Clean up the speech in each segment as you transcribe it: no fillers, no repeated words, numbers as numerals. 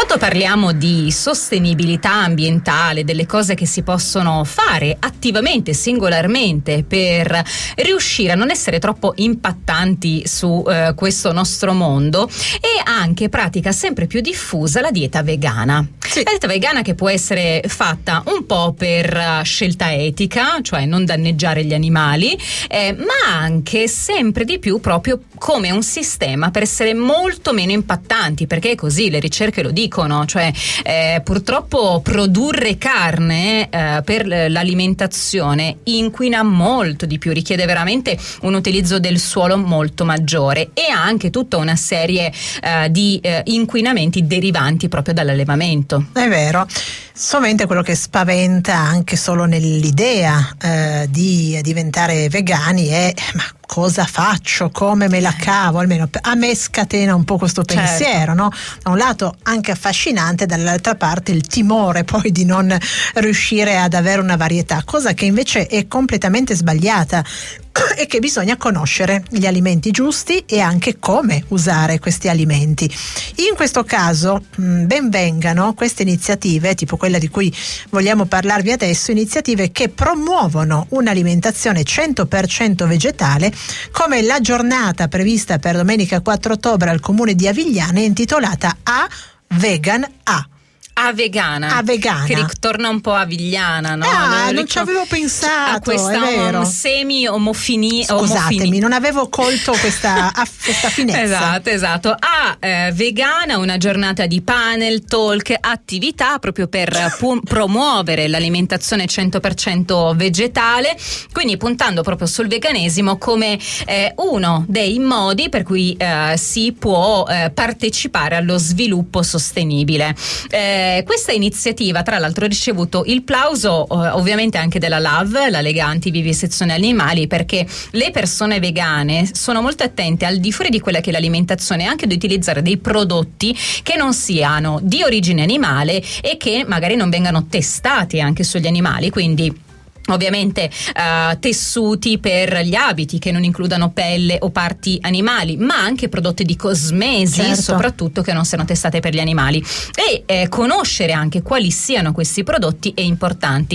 Quando parliamo di sostenibilità ambientale, delle cose che si possono fare attivamente, singolarmente, per riuscire a non essere troppo impattanti su questo nostro mondo, è anche pratica sempre più diffusa la dieta vegana. Sì. La dieta vegana che può essere fatta un po' per scelta etica, cioè non danneggiare gli animali, ma anche sempre di più proprio come un sistema per essere molto meno impattanti, perché è così, le ricerche lo dicono, cioè purtroppo produrre carne per l'alimentazione inquina molto di più, richiede veramente un utilizzo del suolo molto maggiore e ha anche tutta una serie di inquinamenti derivanti proprio dall'allevamento. È vero. Sovente quello che spaventa anche solo nell'idea di diventare vegani è: ma cosa faccio? Come me la cavo? Almeno a me scatena un po' questo pensiero, no? Da un lato anche affascinante, dall'altra parte il timore poi di non riuscire ad avere una varietà, cosa che invece è completamente sbagliata, e che bisogna conoscere gli alimenti giusti e anche come usare questi alimenti. In questo caso ben vengano queste iniziative, tipo quella di cui vogliamo parlarvi adesso, iniziative che promuovono un'alimentazione 100% vegetale, come la giornata prevista per domenica 4 ottobre al comune di Avigliana, intitolata A Vegan A. A vegana, che ritorna un po' Avigliana, no? Non ci avevo pensato, a questa semi-omofinia. Scusatemi, non avevo colto questa finezza. Esatto. Vegana, una giornata di panel, talk, attività proprio per promuovere l'alimentazione 100% vegetale, quindi puntando proprio sul veganesimo come uno dei modi per cui si può partecipare allo sviluppo sostenibile. Questa iniziativa tra l'altro ha ricevuto il plauso ovviamente anche della LAV, la Lega Antivivisezione Animali, perché le persone vegane sono molto attente al di fuori di quella che è l'alimentazione anche di utilizzare dei prodotti che non siano di origine animale e che magari non vengano testati anche sugli animali, quindi ovviamente tessuti per gli abiti che non includano pelle o parti animali, ma anche prodotti di cosmesi, soprattutto che non siano testate per gli animali, e conoscere anche quali siano questi prodotti è importante.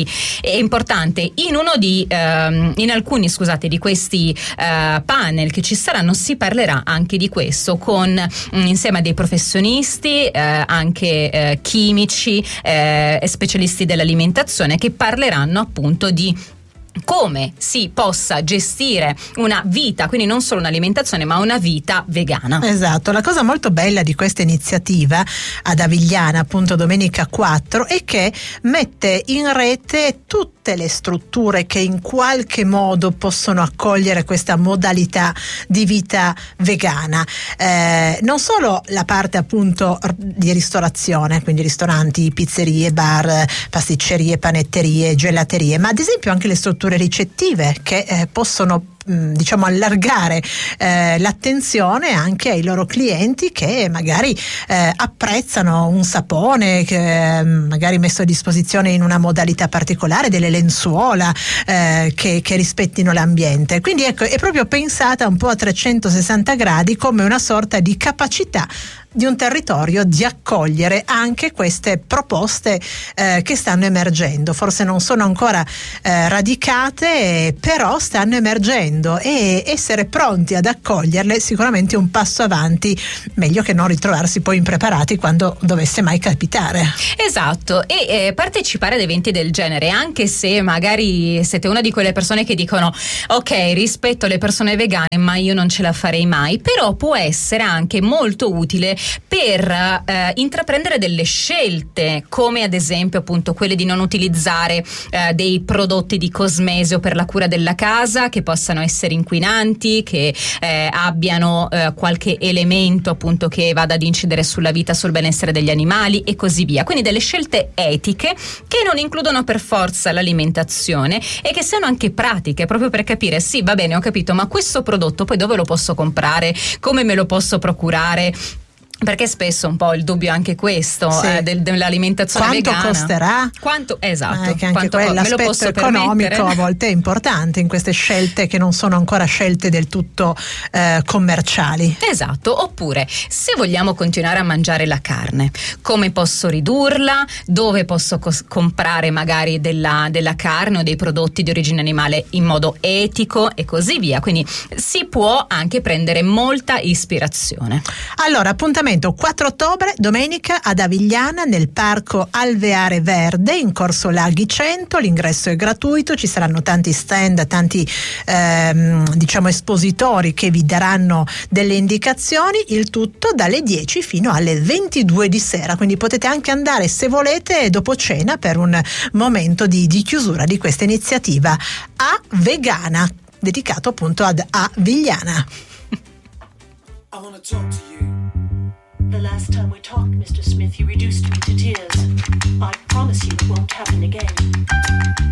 In alcuni di questi panel che ci saranno si parlerà anche di questo insieme a dei professionisti, anche chimici, specialisti dell'alimentazione, che parleranno appunto di come si possa gestire una vita, quindi non solo un'alimentazione ma una vita vegana. Esatto, la cosa molto bella di questa iniziativa ad Avigliana, appunto domenica 4, è che mette in rete tutte le strutture che in qualche modo possono accogliere questa modalità di vita vegana, non solo la parte appunto di ristorazione, quindi ristoranti, pizzerie, bar, pasticcerie, panetterie, gelaterie, ma ad esempio anche le strutture ricettive che possono allargare l'attenzione anche ai loro clienti che magari apprezzano un sapone che magari messo a disposizione in una modalità particolare, delle lenzuola che rispettino l'ambiente. Quindi ecco, è proprio pensata un po' a 360 gradi come una sorta di capacità di un territorio di accogliere anche queste proposte che stanno emergendo. Forse non sono ancora radicate, però stanno emergendo, e essere pronti ad accoglierle sicuramente è un passo avanti, meglio che non ritrovarsi poi impreparati quando dovesse mai capitare. Esatto, e partecipare ad eventi del genere, anche se magari siete una di quelle persone che dicono ok, rispetto le persone vegane ma io non ce la farei mai, però può essere anche molto utile per intraprendere delle scelte, come ad esempio appunto quelle di non utilizzare dei prodotti di cosmesi o per la cura della casa che possano essere inquinanti, che abbiano qualche elemento appunto che vada ad incidere sulla vita, sul benessere degli animali e così via. Quindi delle scelte etiche che non includono per forza l'alimentazione e che siano anche pratiche, proprio per capire: sì, va bene, ho capito, ma questo prodotto poi dove lo posso comprare, come me lo posso procurare, Perché spesso un po' il dubbio è anche questo, sì. Dell'alimentazione vegana. Quanto costerà? Esatto. Che anche quell'aspetto economico a volte è importante in queste scelte che non sono ancora scelte del tutto commerciali. Esatto. Oppure, se vogliamo continuare a mangiare la carne, come posso ridurla? Dove posso comprare magari della carne o dei prodotti di origine animale in modo etico e così via. Quindi si può anche prendere molta ispirazione. Allora, appuntamento 4 ottobre, domenica ad Avigliana nel parco Alveare Verde in Corso Laghi 100. L'ingresso è gratuito, ci saranno tanti stand, tanti espositori che vi daranno delle indicazioni, il tutto dalle 10 fino alle 22 di sera, quindi potete anche andare se volete dopo cena per un momento di chiusura di questa iniziativa A Vegana, dedicato appunto ad Avigliana. I want to talk to you. The last time we talked, Mr. Smith, you reduced me to tears. I promise you it won't happen again.